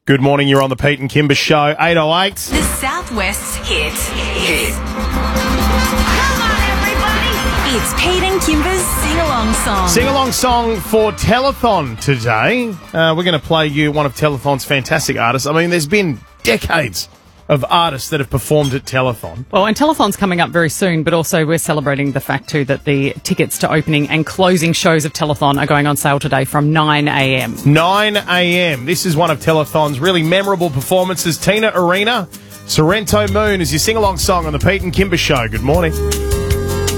Good morning, you're on the Pete and Kimber Show, 808. The Southwest's hit. Come on, everybody! It's Pete and Kimber's sing-along song. Sing-along song for Telethon today. We're going to play you one of Telethon's fantastic artists. I mean, there's been decades of artists that have performed at Telethon. Well, and Telethon's coming up very soon, but also we're celebrating the fact, too, that the tickets to opening and closing shows of Telethon are going on sale today from 9 a.m. 9 a.m. This is one of Telethon's really memorable performances. Tina Arena, Sorrento Moon is your sing-along song on the Pete and Kimber Show. Good morning.